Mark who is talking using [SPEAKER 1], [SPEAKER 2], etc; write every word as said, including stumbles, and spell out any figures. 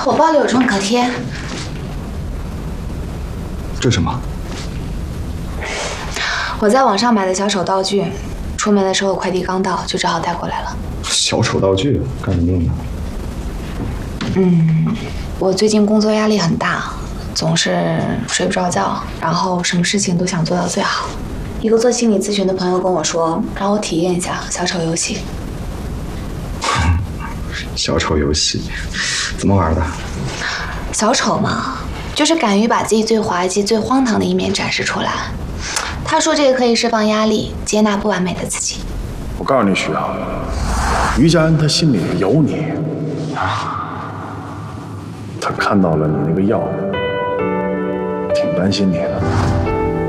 [SPEAKER 1] 我包里有创可贴。
[SPEAKER 2] 这什么？
[SPEAKER 1] 我在网上买的小丑道具，出门的时候快递刚到，就只好带过来了。
[SPEAKER 2] 小丑道具干什么用的？
[SPEAKER 1] 嗯，我最近工作压力很大，总是睡不着觉，然后什么事情都想做到最好。一个做心理咨询的朋友跟我说，让我体验一下小丑游戏。
[SPEAKER 2] 小丑游戏怎么玩的？
[SPEAKER 1] 小丑嘛，就是敢于把自己最滑稽、最荒唐的一面展示出来。他说这个可以释放压力，接纳不完美的自己。
[SPEAKER 3] 我告诉你，徐阳，于家安他心里有你啊，他看到了你那个药，挺担心你的。